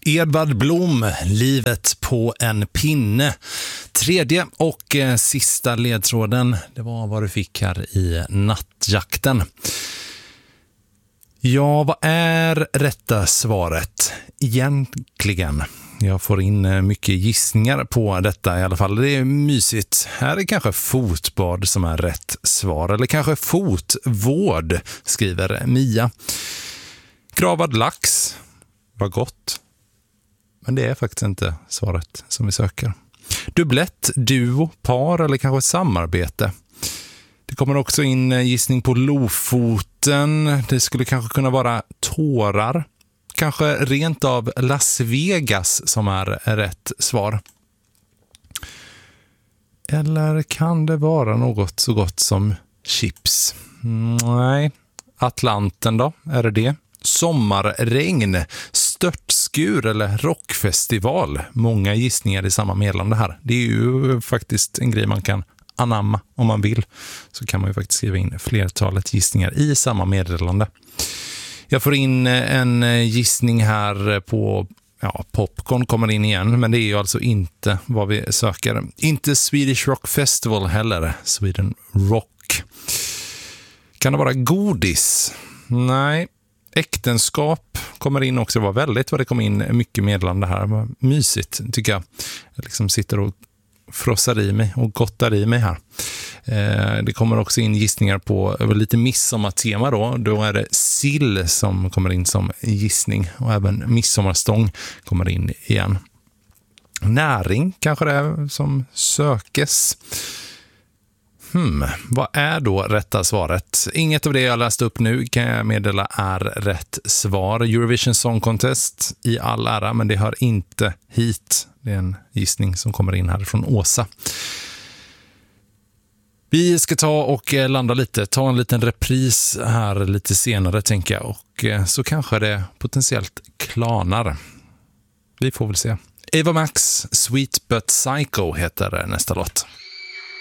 Edvard Blom, Livet på en pinne. Tredje och sista ledtråden, det var vad du fick här i nattjakten. Ja, vad är rätta svaret egentligen? Jag får in mycket gissningar på detta i alla fall. Det är mysigt. Här är kanske fotbad som är rätt svar. Eller kanske fotvård, skriver Mia. Gravad lax. Vad gott. Men det är faktiskt inte svaret som vi söker. Dubblett, duo, par eller kanske samarbete. Det kommer också in gissning på Lofoten. Det skulle kanske kunna vara tårar. Kanske rent av Las Vegas som är rätt svar. Eller kan det vara något så gott som chips? Nej. Atlanten då? Är det? Sommarregn, störtskur eller rockfestival. Många gissningar i samma meddelande här. Det är ju faktiskt en grej man kan anamma om man vill. Så kan man ju faktiskt skriva in flertalet gissningar i samma meddelande. Jag får in en gissning här på popcorn kommer in igen, men det är ju alltså inte vad vi söker. Inte Swedish Rock Festival heller, Sweden Rock. Kan det vara godis? Nej. Äktenskap kommer in också. Det var väldigt vad det kom in mycket meddelande här. Det var mysigt tycker jag. Jag liksom sitter och frossar i mig och gottar i mig här. Det kommer också in gissningar på lite midsommartema då. Då är det sill som kommer in som gissning. Och även midsommarstång kommer in igen. Näring kanske det är som sökes. Vad är då rätta svaret? Inget av det jag läst upp nu kan jag meddela är rätt svar. Eurovision Song Contest i all ära, men det hör inte hit. Det är en gissning som kommer in här från Åsa. Vi ska ta och landa lite, ta en liten repris här lite senare tänker jag. Och så kanske det potentiellt klanar. Vi får väl se. Eva Max, Sweet But Psycho heter nästa låt.